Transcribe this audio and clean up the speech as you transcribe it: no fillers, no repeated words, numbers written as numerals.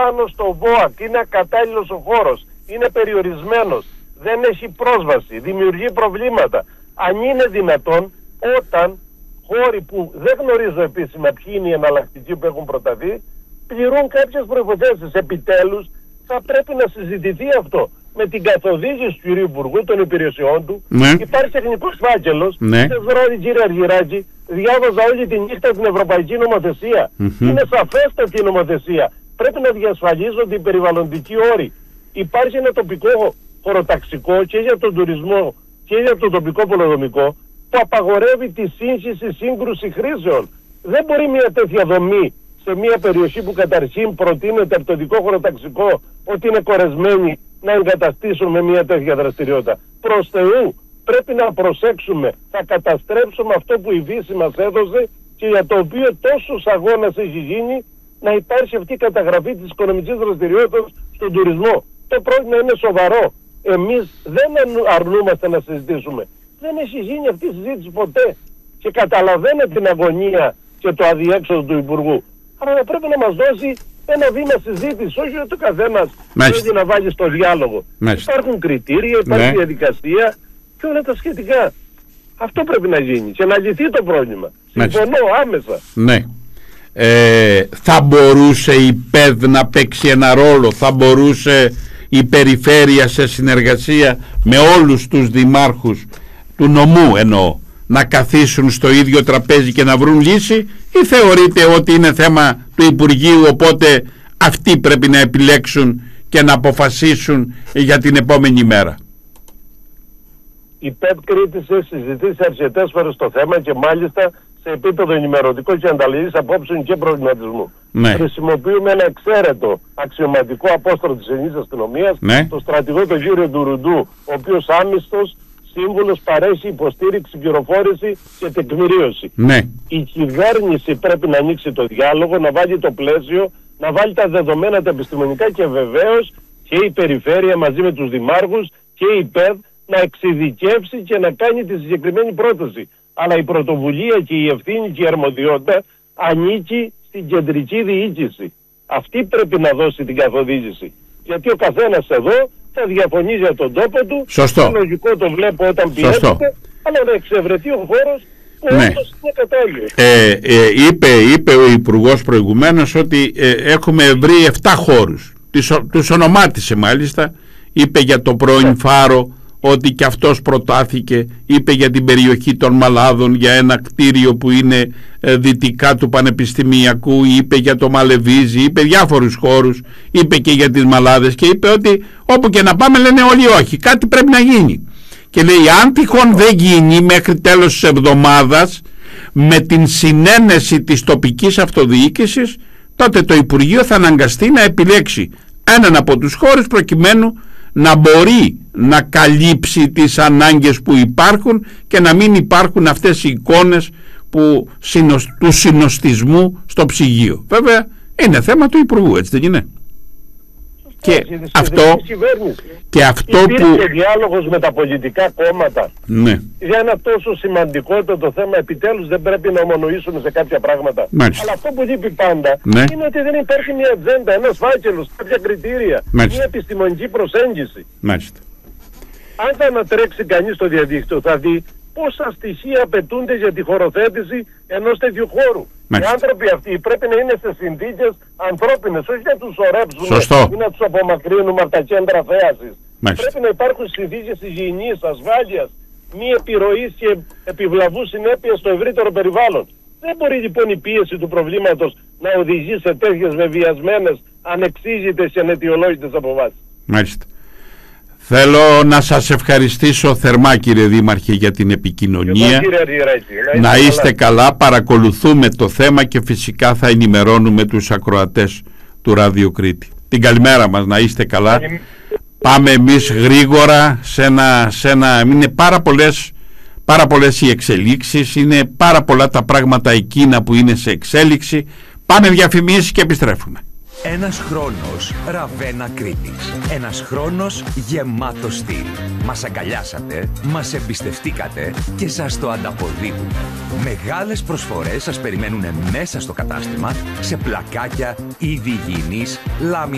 πάνω στο ΒΟΑΚ, είναι ακατάλληλος ο χώρος, είναι περιορισμένος, δεν έχει πρόσβαση, δημιουργεί προβλήματα. Αν είναι δυνατόν, όταν χώροι που δεν γνωρίζω επίσημα ποιοι είναι οι εναλλακτικοί που έχουν προταθεί, πληρούν κάποιες προϋποθέσεις. Επιτέλους, θα πρέπει να συζητηθεί αυτό. Με την καθοδήγηση του κ. Υπουργού των υπηρεσιών του, υπάρχει τεχνικός φάκελος. Χθες βράδυ, κύριε Αργυράκη, διάβαζα όλη τη νύχτα την ευρωπαϊκή νομοθεσία. Είναι σαφέστατη η νομοθεσία. Πρέπει να διασφαλίζονται οι περιβαλλοντικοί όροι. Υπάρχει ένα τοπικό χωροταξικό και για τον τουρισμό και για το τοπικό πολεοδομικό που απαγορεύει τη σύγκρουση χρήσεων. Δεν μπορεί μια τέτοια δομή σε μια περιοχή που καταρχήν προτείνεται από το δικό χωροταξικό ότι είναι κορεσμένοι να εγκαταστήσουν με μια τέτοια δραστηριότητα. Προς Θεού, πρέπει να προσέξουμε. Θα καταστρέψουμε αυτό που η Δύση μας έδωσε και για το οποίο τόσος αγώνας έχει γίνει να υπάρχει αυτή η καταγραφή της οικονομικής δραστηριότητας στον τουρισμό. Το πρόβλημα είναι σοβαρό. Εμείς δεν αρνούμαστε να συζητήσουμε. Δεν έχει γίνει αυτή η συζήτηση ποτέ. Και καταλαβαίνω την αγωνία και το αδιέξοδο του Υπουργού. Αλλά πρέπει να μας δώσει ένα βήμα συζήτηση, όχι ότι ο καθένας πρέπει να βάλει στο διάλογο. Υπάρχουν κριτήρια, υπάρχει διαδικασία και όλα τα σχετικά. Αυτό πρέπει να γίνει και να λυθεί το πρόβλημα. Συμφωνώ άμεσα. Ναι. Θα μπορούσε η ΠΕΔ να παίξει ένα ρόλο, θα μπορούσε η περιφέρεια σε συνεργασία με όλους τους δημάρχους του νομού εννοώ να καθίσουν στο ίδιο τραπέζι και να βρουν λύση, ή θεωρείτε ότι είναι θέμα του Υπουργείου, οπότε αυτοί πρέπει να επιλέξουν και να αποφασίσουν για την επόμενη μέρα? Η ΠΕΔ Κρήτης έχει συζητήσει αρκετές φορές το θέμα και μάλιστα σε επίπεδο ενημερωτικό και ανταλλαγής απόψεων και προβληματισμού. Χρησιμοποιούμε ένα εξαίρετο αξιωματικό απόστολο της Ελληνικής Αστυνομίας, τον στρατηγό τον κύριο Ντουρουντού, ο οποίος άμυστος σύμβουλος παρέχει υποστήριξη, πληροφόρηση και τεκμηρίωση. Η κυβέρνηση πρέπει να ανοίξει το διάλογο, να βάλει το πλαίσιο, να βάλει τα δεδομένα τα επιστημονικά και βεβαίως και η περιφέρεια μαζί με τους δημάρχους και η ΠΕΔ να εξειδικεύσει και να κάνει τη συγκεκριμένη πρόταση. Αλλά η πρωτοβουλία και η ευθύνη και η αρμοδιότητα ανήκει στην κεντρική διοίκηση. Αυτή πρέπει να δώσει την καθοδήγηση. Γιατί ο καθένας εδώ θα διαφωνεί για τον τόπο του. Σωστό. Είναι λογικό, το βλέπω όταν πιέζεται, αλλά να εξευρεθεί ο χώρος που όντως είναι κατάλληλος. Είπε ο Υπουργός προηγουμένως ότι έχουμε βρει 7 χώρους. Τους ονομάτισε μάλιστα. Είπε για το πρώην Φάρο ότι και αυτός προτάθηκε, είπε για την περιοχή των Μαλάδων, για ένα κτίριο που είναι δυτικά του Πανεπιστημιακού, είπε για το Μαλεβίζι, είπε διάφορους χώρους, είπε και για τις Μαλάδες και είπε ότι όπου και να πάμε λένε όλοι όχι, κάτι πρέπει να γίνει. Και λέει αν τυχόν δεν γίνει μέχρι τέλος της εβδομάδας με την συνένεση της τοπικής αυτοδιοίκησης, τότε το Υπουργείο θα αναγκαστεί να επιλέξει έναν από τους χώρους προκειμένου να μπορεί να καλύψει τις ανάγκες που υπάρχουν και να μην υπάρχουν αυτές οι εικόνες του συνοστισμού στο ψυγείο. Βέβαια είναι θέμα του Υπουργού, έτσι δεν είναι? Και αυτό υπήρχε διάλογος με τα πολιτικά κόμματα για ένα τόσο σημαντικό το θέμα. Επιτέλους δεν πρέπει να ομονοήσουμε σε κάποια πράγματα. Αλλά αυτό που λείπει πάντα είναι ότι δεν υπάρχει μια ατζέντα, ένας φάκελος, κάποια κριτήρια, μια επιστημονική προσέγγιση. Αν θα ανατρέξει κανείς στο διαδίκτυο θα δει πόσα στοιχεία απαιτούνται για τη χωροθέτηση ενός τέτοιου χώρου. Οι άνθρωποι αυτοί πρέπει να είναι σε συνθήκες ανθρώπινες, όχι να τους ορέψουμε ή να τους απομακρύνουμε από τα κέντρα θέασης. Πρέπει να υπάρχουν συνθήκες υγιεινής, ασφάλειας, μη επιρροής και επιβλαβού συνέπειας στο ευρύτερο περιβάλλον. Δεν μπορεί λοιπόν η πίεση του προβλήματος να οδηγεί σε τέτοιες βεβαιασμένες, ανεξήγητες και αναιτιολόγητες αποφάσεις. Μάλιστα. Θέλω να σας ευχαριστήσω θερμά κύριε Δήμαρχε για την επικοινωνία. Να είστε καλά, παρακολουθούμε το θέμα και φυσικά θα ενημερώνουμε τους ακροατές του Ράδιο Κρήτη. Την καλημέρα μας, να είστε καλά. Πάμε εμείς γρήγορα είναι πάρα πολλές οι εξελίξεις, είναι πάρα πολλά τα πράγματα εκείνα που είναι σε εξέλιξη. Πάμε διαφημίσεις και επιστρέφουμε. Ένας χρόνος Ραβένα Κρήτης. Ένας χρόνος γεμάτο στυλ. Μας αγκαλιάσατε, μας εμπιστευτήκατε και σας το ανταποδίδουμε. Μεγάλες προσφορές σας περιμένουν μέσα στο κατάστημα σε πλακάκια, είδη υγιεινής, λάμια